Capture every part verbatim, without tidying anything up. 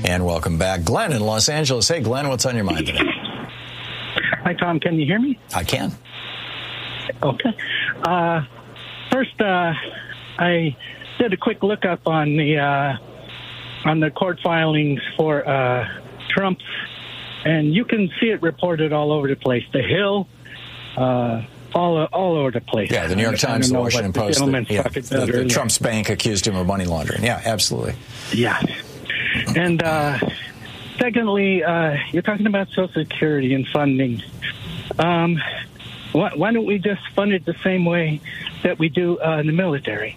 And welcome back. Glenn in Los Angeles. Hey, Glenn, what's on your mind today? Hi, Tom. Can you hear me? I can. Okay. Uh, first, uh, I did a quick lookup on the uh, on the court filings for uh, Trump, and you can see it reported all over the place. The Hill, uh, all all over the place. Yeah, the New York Times, the Washington the Post. The, yeah, the, the Trump's bank accused him of money laundering. Yeah, absolutely. Yeah. And uh, secondly, uh, you're talking about Social Security and funding. Um, why, why don't we just fund it the same way that we do uh, in the military?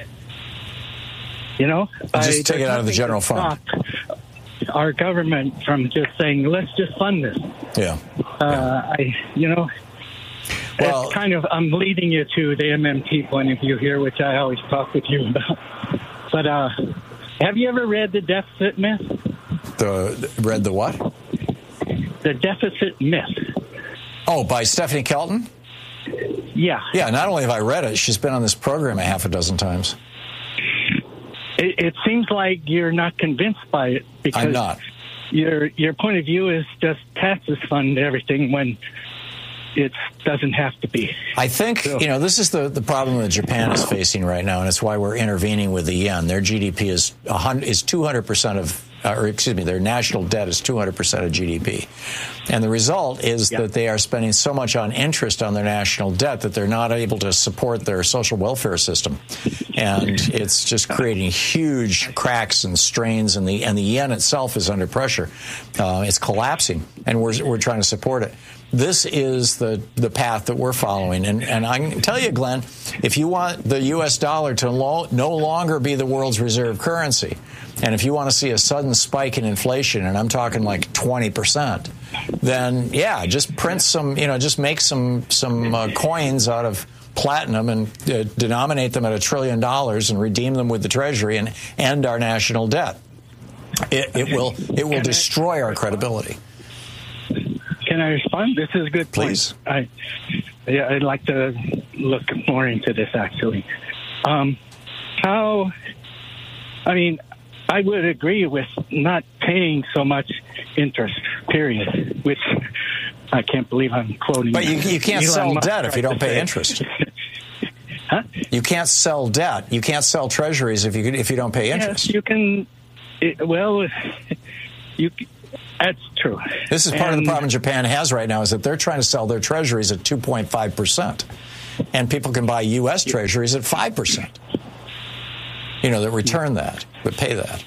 You know? Just take it out of the general fund. Our government from just saying, let's just fund this. Yeah. Uh, yeah. I, you know, well, it's kind of, I'm leading you to the M M T point of view here, which I always talk with you about. But uh, have you ever read The Deficit Myth? The Read the what? The Deficit Myth. Oh, by Stephanie Kelton? Yeah. Yeah, not only have I read it, she's been on this program a half a dozen times. It, it seems like you're not convinced by it because I'm not. Your your point of view is just taxes fund everything when it doesn't have to be. I think, so, you know, this is the, the problem that Japan is facing right now, and it's why we're intervening with the yen. Their G D P is one hundred, is two hundred percent of, uh, or excuse me, their national debt is two hundred percent of G D P. And the result is yeah. that they are spending so much on interest on their national debt that they're not able to support their social welfare system. And it's just creating huge cracks and strains, and the and the yen itself is under pressure. Uh, it's collapsing, and we're we're trying to support it. This is the, the path that we're following. And, and I can tell you, Glenn, if you want the U S dollar to lo- no longer be the world's reserve currency, and if you want to see a sudden spike in inflation, and I'm talking like twenty percent, then, yeah, just print some, you know, just make some, some uh, coins out of platinum and uh, denominate them at a trillion dollars and redeem them with the Treasury and end our national debt. It, it will it will destroy our credibility. Can I respond? This is a good point. Please. I, yeah, I'd like to look more into this, actually. Um, how, I mean, I would agree with not paying so much interest, period, which I can't believe I'm quoting. But you, you can't Elon sell Musk debt if you don't pay interest. Huh? You can't sell debt. You can't sell treasuries if you if you don't pay interest. Yes, you can. It, well, you. That's true. This is part and, of the problem Japan has right now is that they're trying to sell their treasuries at two point five percent. And people can buy U S treasuries at five percent. You know, that return that, but pay that.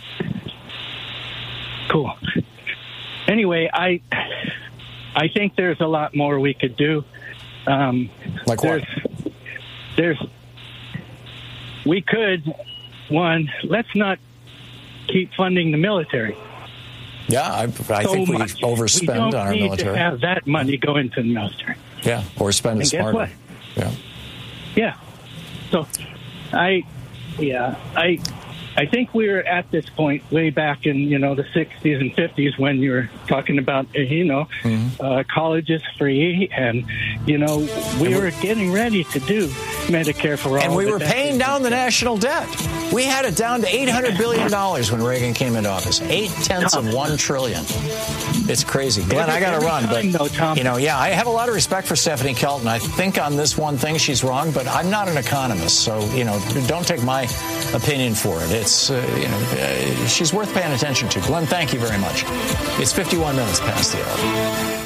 Cool. Anyway, I I think there's a lot more we could do. Um, like what? There's, there's, we could, one, let's not keep funding the military. Yeah, I, I so think we much. overspend we don't on our need military. To have that money go into the military. Yeah, or spend it and smarter. Guess what? Yeah. Yeah. So, I, yeah, I, I think we were at this point way back in, you know, the sixties and fifties when you were talking about, you know, mm-hmm. uh, college is free, and, you know, we and were getting ready to do Medicare for all. And we were paying down the national debt. We had it down to eight hundred billion dollars when Reagan came into office. Eight-tenths of one trillion. It's crazy. Glenn, I got to run, but, though, Tom. you know, yeah, I have a lot of respect for Stephanie Kelton. I think on this one thing she's wrong, but I'm not an economist, so, you know, don't take my opinion for it. It's, uh, you know, uh, she's worth paying attention to. Glenn, thank you very much. It's fifty-one minutes past the hour.